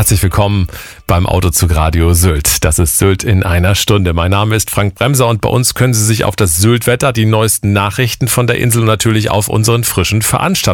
Herzlich willkommen beim Autozug Radio Sylt. Das ist Sylt in einer Stunde. Mein Name ist Frank Bremser und bei uns können Sie sich auf das Sylt-Wetter, die neuesten Nachrichten von der Insel und natürlich auf unseren frischen Veranstaltungen